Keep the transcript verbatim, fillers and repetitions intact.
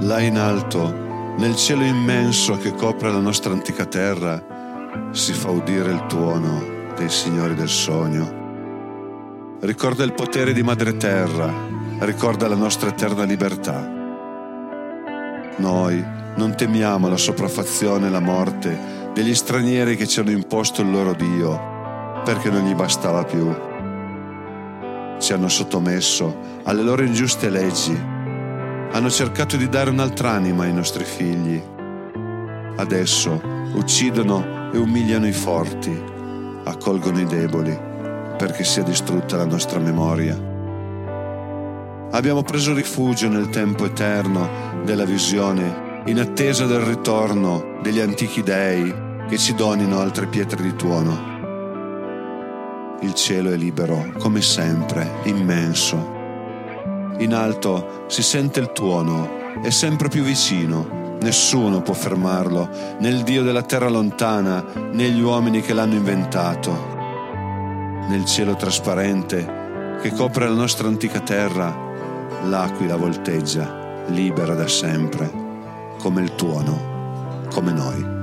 Là in alto, nel cielo immenso che copre la nostra antica terra, si fa udire il tuono dei signori del sogno. Ricorda il potere di Madre Terra, ricorda la nostra eterna libertà. Noi non temiamo la sopraffazione e la morte degli stranieri che ci hanno imposto il loro Dio, perché non gli bastava più. Ci hanno sottomesso alle loro ingiuste leggi, hanno cercato di dare un'altra anima ai nostri figli. Adesso uccidono e umiliano i forti, accolgono i deboli, perché sia distrutta la nostra memoria. Abbiamo preso rifugio nel tempo eterno della visione, in attesa del ritorno degli antichi dei che ci donino altre pietre di tuono. Il cielo è libero, come sempre, immenso. In alto si sente il tuono, è sempre più vicino, nessuno può fermarlo, né il Dio della terra lontana, né gli uomini che l'hanno inventato. Nel cielo trasparente che copre la nostra antica terra, l'aquila volteggia, libera da sempre, come il tuono, come noi.